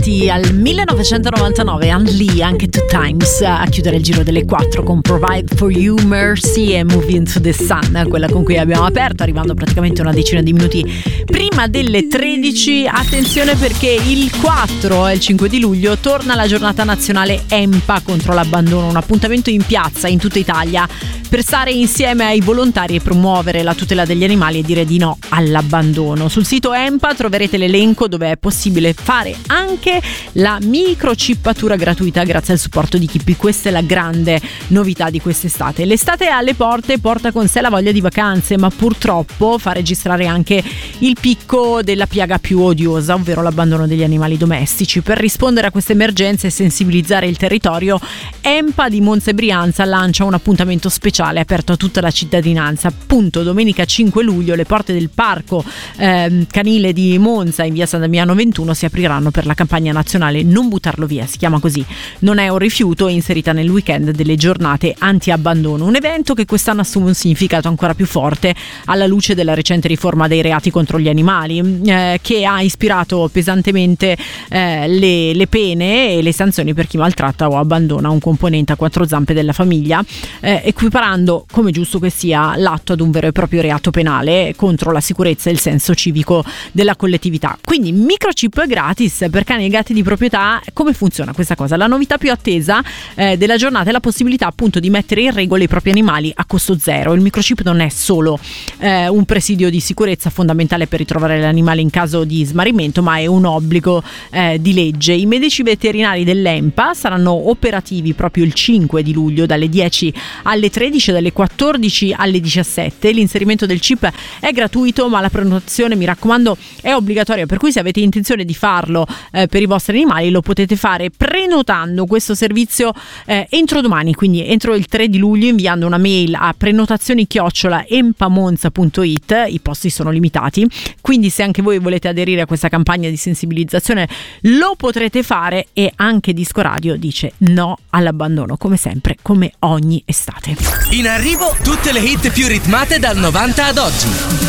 Gatti al 1999, Ann Lee, anche Two Times, a chiudere il giro delle 4 con Provide For You, Mercy e Move Into The Sun, quella con cui abbiamo aperto, arrivando praticamente una decina di minuti prima delle 13. Attenzione, perché il 4 e il 5 di luglio torna la giornata nazionale EMPA contro l'abbandono, un appuntamento in piazza in tutta Italia per stare insieme ai volontari e promuovere la tutela degli animali e dire di no all'abbandono. Sul sito EMPA troverete l'elenco dove è possibile fare anche la microchippatura gratuita grazie al supporto di Chippi. Questa è la grande novità di quest'estate. L'estate alle porte porta con sé la voglia di vacanze, ma purtroppo fa registrare anche il picco della piaga più odiosa, ovvero l'abbandono degli animali domestici. Per rispondere a queste emergenze e sensibilizzare il territorio, EMPA di Monza e Brianza lancia un appuntamento speciale aperto a tutta la cittadinanza. Appunto, domenica 5 luglio le porte del parco canile di Monza in via San Damiano 21 si apriranno per la campagna nazionale Non buttarlo via, si chiama così, non è un rifiuto, inserita nel weekend delle giornate anti-abbandono, un evento che quest'anno assume un significato ancora più forte alla luce della recente riforma dei reati contro gli animali, che ha ispirato pesantemente le pene e le sanzioni per chi maltratta o abbandona un componente a quattro zampe della famiglia, equiparando, come giusto che sia, l'atto ad un vero e proprio reato penale contro la sicurezza e il senso civico della collettività. Quindi microchip gratis per cani e gatti di proprietà. Come funziona questa cosa? La novità più attesa della giornata è la possibilità appunto di mettere in regola i propri animali a costo zero. Il microchip non è solo un presidio di sicurezza fondamentale per ritrovare l'animale in caso di smarrimento, ma è un obbligo di legge. I medici veterinari dell'EMPA saranno operativi proprio il 5 di luglio dalle 10 alle 13, dalle 14 alle 17. L'inserimento del chip è gratuito, ma la prenotazione, mi raccomando, è obbligatoria, per cui se avete intenzione di farlo per i vostri animali lo potete fare prenotando questo servizio entro domani, quindi entro il 3 di luglio, inviando una mail a prenotazioni@empamonza.it. I posti sono limitati, quindi se anche voi volete aderire a questa campagna di sensibilizzazione lo potrete fare. E anche Disco Radio dice no all'abbandono, come sempre, come ogni estate. In arrivo tutte le hit più ritmate dal 90 ad oggi.